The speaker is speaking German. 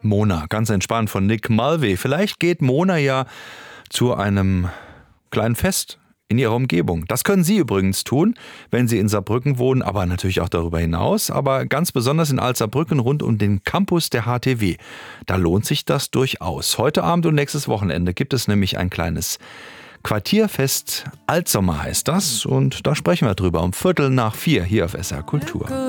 Mona, ganz entspannt von Nick Mulvey. Vielleicht geht Mona ja zu einem kleinen Fest in ihrer Umgebung. Das können Sie übrigens tun, wenn Sie in Saarbrücken wohnen, aber natürlich auch darüber hinaus. Aber ganz besonders in Alt-Saarbrücken rund um den Campus der HTW. Da lohnt sich das durchaus. Heute Abend und nächstes Wochenende gibt es nämlich ein kleines Quartierfest. Altsommer heißt das. Und da sprechen wir drüber um 3:45 hier auf SR Kultur.